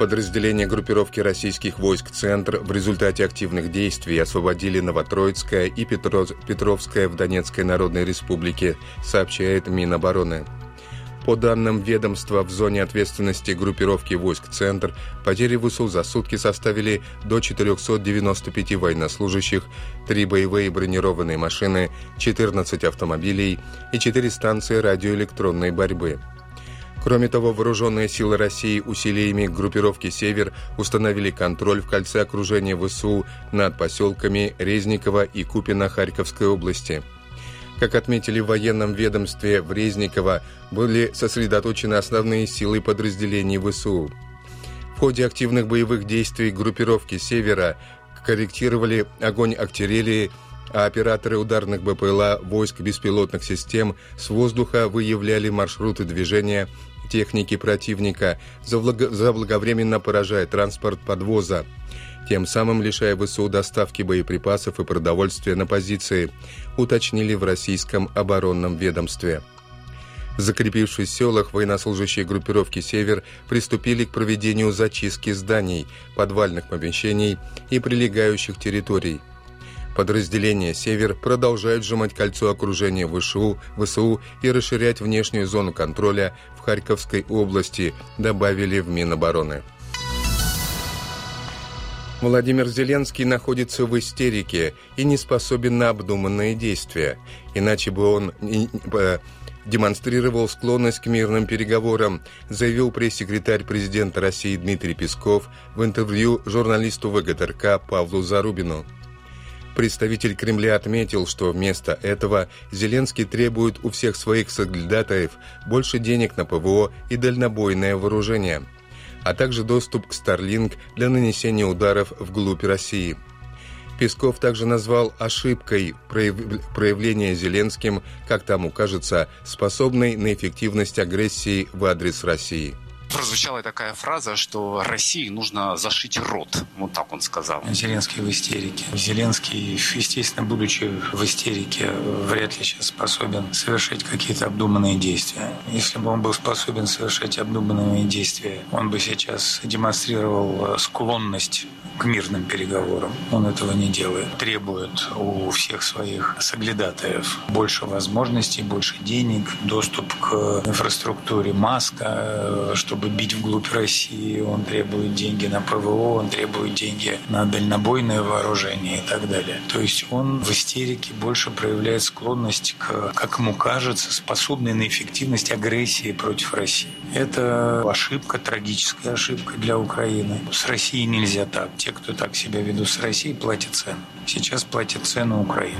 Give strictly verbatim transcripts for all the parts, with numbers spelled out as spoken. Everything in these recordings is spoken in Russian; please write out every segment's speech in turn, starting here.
Подразделения группировки российских войск «Центр» в результате активных действий освободили Новотроицкое и Петровское в Донецкой Народной Республике, сообщает Минобороны. По данным ведомства, в зоне ответственности группировки войск «Центр» потери ВСУ за сутки составили до четыреста девяносто пять военнослужащих, три боевые бронированные машины, четырнадцать автомобилей и четыре станции радиоэлектронной борьбы. Кроме того, вооруженные силы России усилиями группировки «Север» установили контроль в кольце окружения ВСУ над поселками Резниково и Купино Харьковской области. Как отметили в военном ведомстве, в Резниково были сосредоточены основные силы подразделений ВСУ. В ходе активных боевых действий группировки «Севера» корректировали огонь артиллерии, а операторы ударных БПЛА войск беспилотных систем с воздуха выявляли маршруты движения техники противника, заблаговременно поражая транспорт подвоза, тем самым лишая ВСУ доставки боеприпасов и продовольствия на позиции, уточнили в российском оборонном ведомстве. Закрепившись в селах, военнослужащие группировки «Север» приступили к проведению зачистки зданий, подвальных помещений и прилегающих территорий. Подразделения «Север» продолжают сжимать кольцо окружения ВСУ, ВСУ и расширять внешнюю зону контроля в Харьковской области, добавили в Минобороны. Владимир Зеленский находится в истерике и не способен на обдуманные действия, иначе бы он демонстрировал склонность к мирным переговорам, заявил пресс-секретарь президента России Дмитрий Песков в интервью журналисту ВГТРК Павлу Зарубину. Представитель Кремля отметил, что вместо этого Зеленский требует у всех своих соглядатаев больше денег на ПВО и дальнобойное вооружение, а также доступ к Starlink для нанесения ударов вглубь России. Песков также назвал ошибкой проявление Зеленским, как тому кажется, способной на эффективность агрессии в адрес России. Прозвучала такая фраза, что России нужно зашить рот. Вот так он сказал. Зеленский в истерике. Зеленский, естественно, будучи в истерике, вряд ли сейчас способен совершить какие-то обдуманные действия. Если бы он был способен совершать обдуманные действия, он бы сейчас демонстрировал склонность к мирным переговорам. Он этого не делает. Требует у всех своих соглядатаев больше возможностей, больше денег, доступ к инфраструктуре Маска, чтобы бить вглубь России. Он требует деньги на ПВО, он требует деньги на дальнобойное вооружение и так далее. То есть он в истерике больше проявляет склонность к, как ему кажется, способной на эффективность агрессии против России. Это ошибка, трагическая ошибка для Украины. С Россией нельзя так. Те, кто так себя ведут с Россией, платят цену. Сейчас платит цену Украина.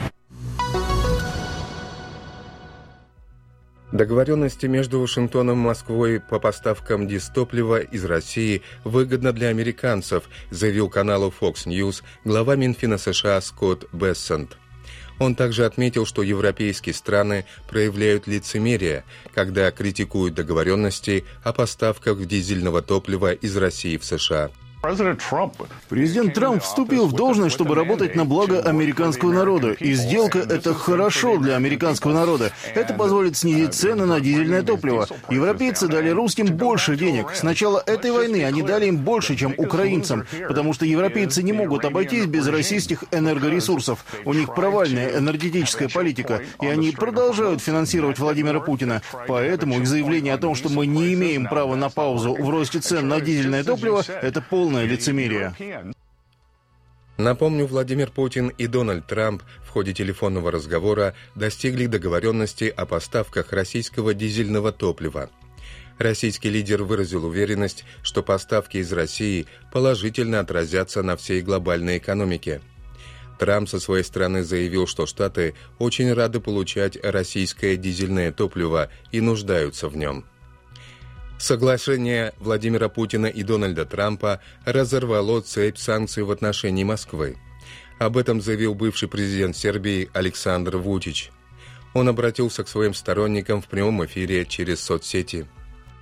Договоренности между Вашингтоном и Москвой по поставкам дистоплива из России выгодно для американцев, заявил каналу Fox News глава Минфина США Скотт Бессент. Он также отметил, что европейские страны проявляют лицемерие, когда критикуют договоренности о поставках дизельного топлива из России в США. Президент Трамп вступил в должность, чтобы работать на благо американского народа. И сделка — это хорошо для американского народа. Это позволит снизить цены на дизельное топливо. Европейцы дали русским больше денег. С начала этой войны они дали им больше, чем украинцам, потому что европейцы не могут обойтись без российских энергоресурсов. У них провальная энергетическая политика, и они продолжают финансировать Владимира Путина. Поэтому их заявление о том, что мы не имеем права на паузу в росте цен на дизельное топливо, это полное лицемерие. Напомню, Владимир Путин и Дональд Трамп в ходе телефонного разговора достигли договоренности о поставках российского дизельного топлива. Российский лидер выразил уверенность, что поставки из России положительно отразятся на всей глобальной экономике. Трамп со своей стороны заявил, что Штаты очень рады получать российское дизельное топливо и нуждаются в нем. Соглашение Владимира Путина и Дональда Трампа разорвало цепь санкций в отношении Москвы. Об этом заявил бывший президент Сербии Александр Вучич. Он обратился к своим сторонникам в прямом эфире через соцсети.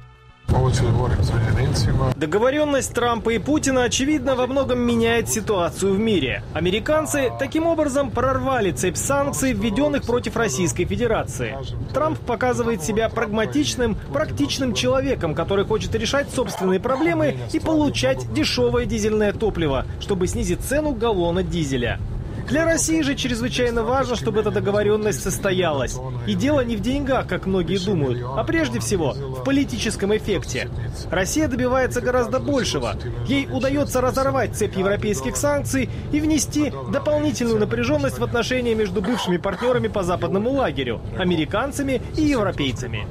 Договоренность Трампа и Путина, очевидно, во многом меняет ситуацию в мире. Американцы таким образом прорвали цепь санкций, введенных против Российской Федерации. Трамп показывает себя прагматичным, практичным человеком, который хочет решать собственные проблемы и получать дешевое дизельное топливо, чтобы снизить цену галлона дизеля. Для России же чрезвычайно важно, чтобы эта договоренность состоялась. И дело не в деньгах, как многие думают, а прежде всего в политическом эффекте. Россия добивается гораздо большего. Ей удается разорвать цепь европейских санкций и внести дополнительную напряженность в отношения между бывшими партнерами по западному лагерю – американцами и европейцами.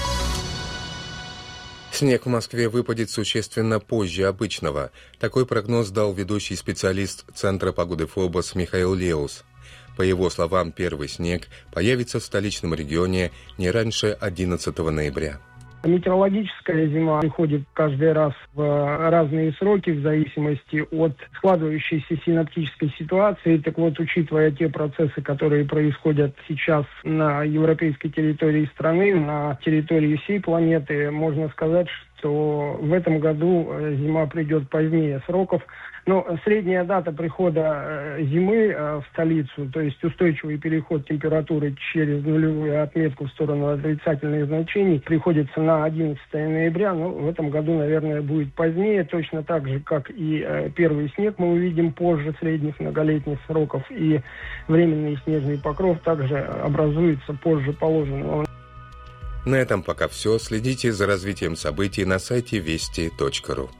Снег в Москве выпадет существенно позже обычного. Такой прогноз дал ведущий специалист Центра погоды ФОБОС Михаил Леус. По его словам, первый снег появится в столичном регионе не раньше одиннадцатого ноября. Метеорологическая зима приходит каждый раз в разные сроки в зависимости от складывающейся синоптической ситуации. Так вот, учитывая те процессы, которые происходят сейчас на европейской территории страны, на территории всей планеты, можно сказать, что в этом году зима придет позднее сроков. Но средняя дата прихода зимы в столицу, то есть устойчивый переход температуры через нулевую отметку в сторону отрицательных значений, приходится на одиннадцатого ноября. Но в этом году, наверное, будет позднее, точно так же, как и первый снег мы увидим позже средних многолетних сроков, и временный снежный покров также образуется позже положенного. На этом пока все. Следите за развитием событий на сайте вести точка ру.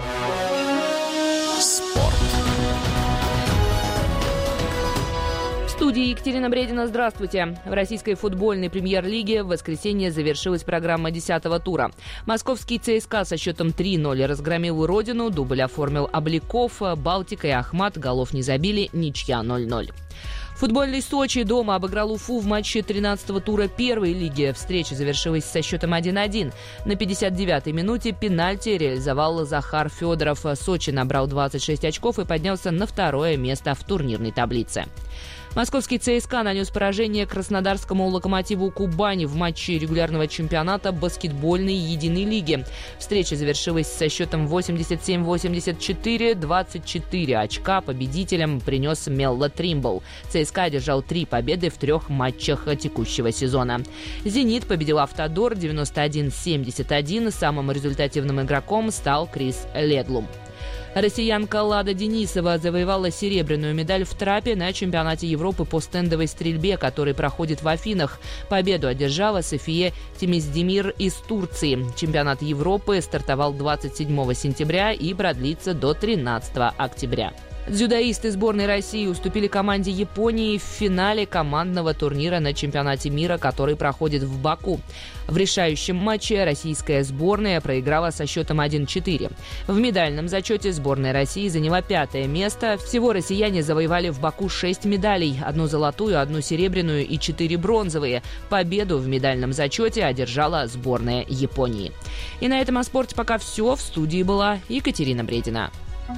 В студии Екатерина Бредина. Здравствуйте. В российской футбольной премьер-лиге в воскресенье завершилась программа десятого тура. Московский ЦСКА со счетом три ноль разгромил Родину, дубль оформил Обликов, Балтика и Ахмат голов не забили, ничья ноль ноль. Футбольный Сочи дома обыграл Уфу в матче тринадцатого тура первой лиги. Встреча завершилась со счетом один один. На пятьдесят девятой минуте пенальти реализовал Захар Федоров. Сочи набрал двадцать шесть очков и поднялся на второе место в турнирной таблице. Московский ЦСКА нанес поражение краснодарскому «Локомотиву» Кубани в матче регулярного чемпионата баскетбольной единой лиги. Встреча завершилась со счетом восемьдесят семь восемьдесят четыре. двадцать четыре очка победителям принес Мелло Тримбл. ЦСКА одержал три победы в трех матчах текущего сезона. «Зенит» победил «Автодор» девяносто один семьдесят один. Самым результативным игроком стал Крис Ледлум. Россиянка Лада Денисова завоевала серебряную медаль в трапе на чемпионате Европы по стендовой стрельбе, который проходит в Афинах. Победу одержала София Темиздемир из Турции. Чемпионат Европы стартовал двадцать седьмого сентября и продлится до тринадцатого октября. Дзюдоисты сборной России уступили команде Японии в финале командного турнира на чемпионате мира, который проходит в Баку. В решающем матче российская сборная проиграла со счетом один четыре. В медальном зачете сборная России заняла пятое место. Всего россияне завоевали в Баку шесть медалей. Одну золотую, одну серебряную и четыре бронзовые. Победу в медальном зачете одержала сборная Японии. И на этом о спорте пока все. В студии была Екатерина Бредина.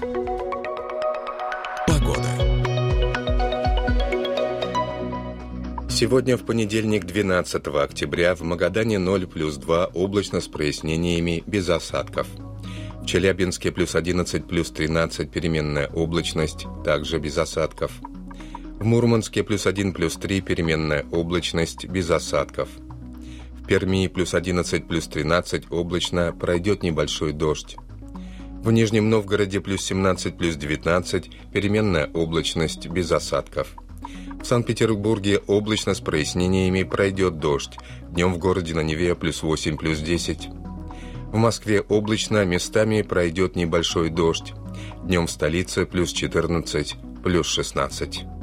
Сегодня в понедельник, двенадцатого октября, в Магадане ноль плюс два, облачно с прояснениями, без осадков. В Челябинске плюс одиннадцать плюс тринадцать, переменная облачность, также без осадков. В Мурманске плюс один плюс три, переменная облачность, без осадков. В Перми плюс одиннадцать плюс тринадцать, облачно, пройдет небольшой дождь. В Нижнем Новгороде плюс семнадцать плюс девятнадцать, переменная облачность, без осадков. В Санкт-Петербурге облачно с прояснениями, пройдет дождь. Днем в городе на Неве плюс восемь плюс десять. В Москве облачно, местами пройдет небольшой дождь. Днем в столице плюс четырнадцать плюс шестнадцать.